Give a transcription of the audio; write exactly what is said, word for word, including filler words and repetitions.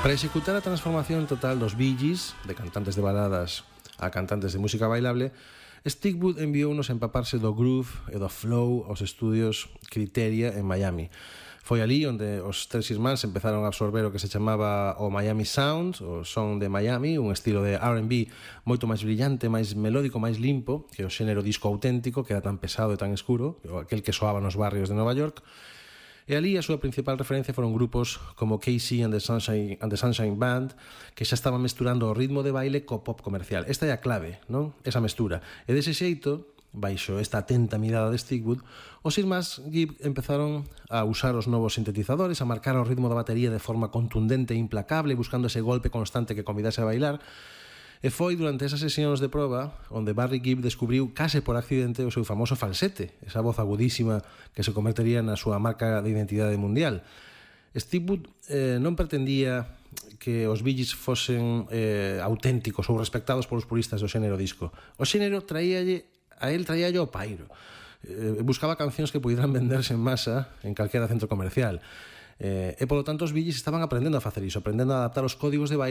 Para executar a transformación total dos Bee Gees, de cantantes de baladas a cantantes de música bailable, Stigwood enviounos a empaparse do groove e do flow aos estudios Criteria en Miami. Foi ali onde os tres irmáns empezaron a absorber o que se chamaba o Miami Sound, o son de Miami, un estilo de R and B moito máis brillante, máis melódico, máis limpo que o xénero disco auténtico, que era tan pesado e tan escuro, aquel que soaba nos barrios de Nova York. E ali a súa principal referencia foron grupos como K C and the Sunshine, and the Sunshine Band, que xa estaban mesturando o ritmo de baile co pop comercial. Esta é a clave, non? Esa mestura. E dese xeito, baixo esta atenta mirada de Stigwood, os irmáns Gibb empezaron a usar os novos sintetizadores, a marcar o ritmo da batería de forma contundente e implacable, buscando ese golpe constante que convidase a bailar. E foi durante esas sesións de proba onde Barry Gibb descubriu case por accidente o seu famoso falsete, esa voz agudísima que se convertería na súa marca de identidade mundial. Stigwood eh, non pretendía que os Bee Gees fosen eh, auténticos ou respectados polos puristas do xénero disco. O xénero traíalle, a él traíalle o pairo. Eh, buscaba cancións que pudieran venderse en masa en calquera centro comercial. Eh, e polo tanto os Bee Gees estaban aprendendo a facer iso, aprendendo a adaptar os códigos de baile